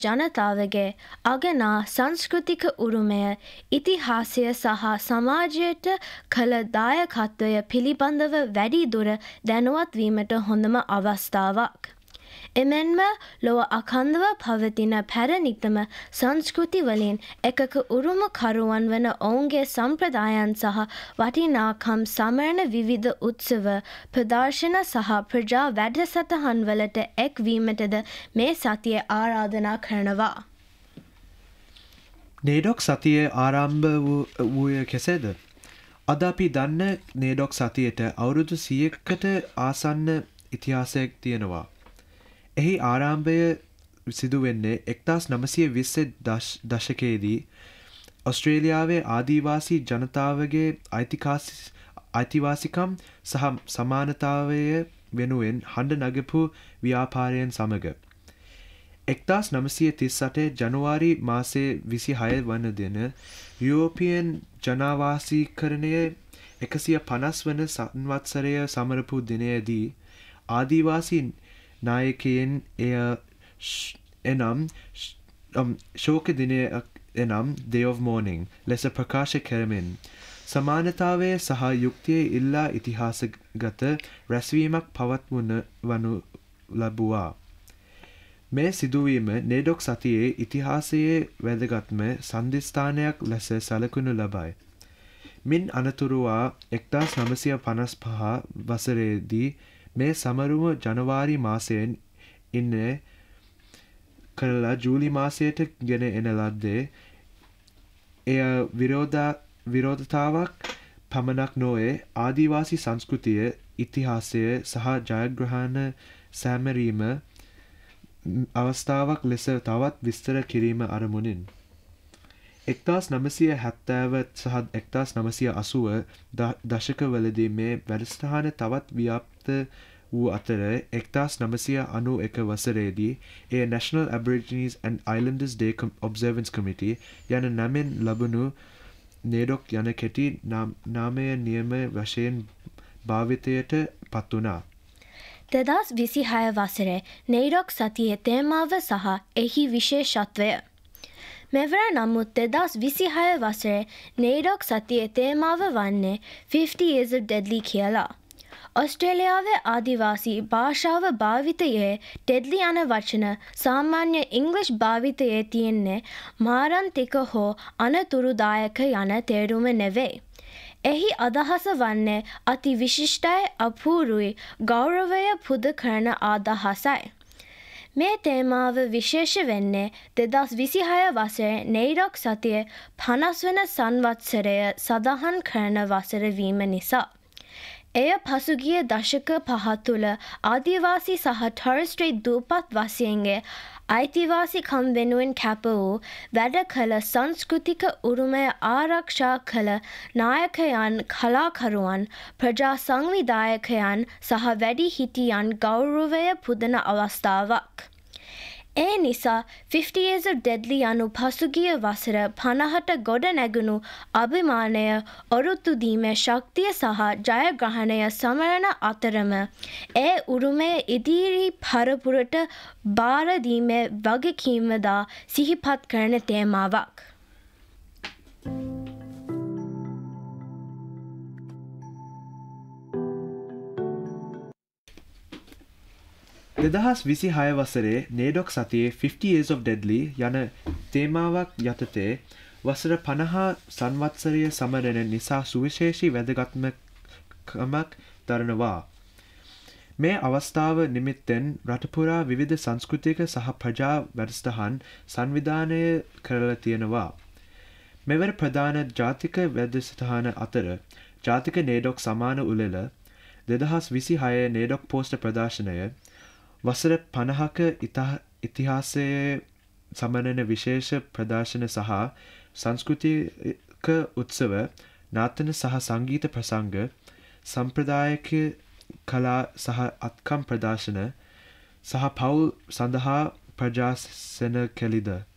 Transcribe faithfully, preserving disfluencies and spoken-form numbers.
ජනතාවගේ අගනා සංස්කෘතික උරුමය ඉතිහාසය සහ සමාජයට කළ දායකත්වය පිළිබඳව වැඩිදුර දැනුවත් වීමට හොඳම අවස්ථාවක්. එමෙන්ම ලොව අඛණ්ඩව පවතින පැරණිතම සංස්කෘතිවලින් එකක උරුමකරුවන් වන ඔවුන්ගේ සම්ප්‍රදායන් සහ වටිනාකම් සමරන විවිධ උත්සව ප්‍රදර්ශන සහ ප්‍රජා වැඩසටහන්වලට එක්වීමටද මේ සතිය ආරාධනා කරනවා. නේඩොක් සතියේ ආරම්භ වූයේ කෙසේද? අද අපි දන්න නේඩොක් සතියට අවුරුදු සියයකට ආසන්න ඉතිහාසයක් තියෙනවා. එහි ආරම්භය සිදුවෙන්නේ එක්දාස් නවසිය විස්ස දශකයේදී ඔස්ට්‍රේලියාවේ ආදිවාසී ජනතාවගේ අයිතිවාසිකම් සහ සමානතාවය වෙනුවෙන් හඬ නගපු ව්‍යාපාරයෙන් සමග. එක්දාස් නවසිය තිස් අටේ ජනවාරි මාසයේ විසිහය වන දින යුරෝපියන් ජනවාසීකරණය එකසිය පනස් වන සංවත්සරය සමරපු දිනයේදී ආදිවාසී නායකයන් එය එනම් ශෝක දිනය එනම් Day of Mourning ලෙස ප්‍රකාශ කරමින් සමානතාවය සහ යුක්තිය ඉල්ලා ඉතිහාසගත රැස්වීමක් පවත්වන වනු ලැබුවා. මේ සිදුවීම නේඩොක් සතියේ ඉතිහාසයේ වැදගත්ම සන්ධිස්ථානයක් ලෙස සැලකුණු ලබයි. මින් අනතුරුවා එක්දාස් නවසිය පනස් පහ වසරේදී මේ සමරුව ජනවාරි මාසයෙන් ඉන්න කරලා ජූලි මාසයට ගෙන එන ලද්දේ එය විරෝධතාවක් පමණක් නොවේ ආදිවාසී සංස්කෘතිය ඉතිහාසය සහ ජයග්‍රහණ සැමරීම අවස්ථාවක් ලෙස තවත් විස්තර කිරීම අරමුණින්. එක්දාස් නවසිය හැත්තෑව සහ එක්දාස් නවසිය අසූව දශකවලදී මේ වැඩසටහන තවත් ව්‍යාප්ත වූ අතර එක්දාස් නවසිය අනූ එක වසරේදී එය National Aborigines and Islanders Day Observance Committee යන නමින් ලබනු නේඩොක් යන කෙටි නාමය නියම වශයෙන් භාවිතයට පත් වුණා. දෙදහස් විසිහය වසරේ නේඩොක් සතියේ තේමාව සහ එහි විශේෂත්වය. මෙවර නමුත් දෙදහස් විසිහය වසරේ නේඩොක් සතියේ තේමාව වන්නේ fifty years of deadly කියලා. ඔස්ට්‍රේලියාවේ ආදිවාසී භාෂාව භාවිතයේ ඩෙඩ්ලි යන වචන සාමාන්‍ය ඉංග්‍රීසි භාවිතයේ තියෙන්නේ මාරන්තික හෝ අනතුරුදායක යන තේරුම නෙවෙයි. එහි අදහස වන්නේ අති විශිෂ්ටයි අපූරුයි ගෞරවය පුද කරන අදහසයි. මේ තේමාව විශේෂ වෙන්නේ දෙදහස් විසිහය වසරේ නේඩොක් සතියේ පනස් වන සංවත්සරය සඳහන් කරන වසර වීම නිසා. එය පසුගිය දශක පහ තුළ ආදිවාසී සහ ටොරස් ස්ට්‍රේට් දූපත් වාසීන්ගේ අයිතිවාසිකම් වෙනුවෙන් කැප වූ වැඩ කළ සංස්කෘතික උරුමය ආරක්ෂා කළ නායකයන් කලාකරුවන් ප්‍රජා සංවිධායකයන් සහ වැඩිහිටියන් ගෞරවය පුදන අවස්ථාවක්. ඒ නිසා fifty years of deadly යනු පසුගිය වසර පනහට ගොඩ නැගුණු අභිමානය ඔරුත්තු දීමේ ශක්තිය සහ ජයග්‍රහණය සමරන අතරම ඒ උරුමය ඉදිරි පරපුරට බාර දීමේ වගකීමදා සිහිපත් කරන තේමාවක්. දෙදහස් විසිහය වසරේ නේඩොක් සතියේ fifty years of deadly යන තේමාවක් යටතේ වසර පනහ සංවත්සරය සමරන නිසා සුවිශේෂී වැදගත්කමක් දරනවා. මේ අවස්ථාව නිමිත්තෙන් රටපුරා විවිධ සංස්කෘතික සහ ප්‍රජා වැඩසටහන් සංවිධානය කරලා තියෙනවා. මෙවර ප්‍රධාන ජාතික වැඩසටහන අතර ජාතික නේඩොක් සමාන උළෙල දෙදහස් විසිහය නේඩොක් පෝස්ටර් ප්‍රදර්ශනය වසර පනහක ඉතිහාසයේ සමරන විශේෂ ප්‍රදර්ශන සහ සංස්කෘතික උත්සව නාට්‍ය සහ සංගීත ප්‍රසංග සම්ප්‍රදායික කලා සහ අත්කම් ප්‍රදර්ශන සහ පවුල් සඳහා ප්‍රජා සෙනගැලිද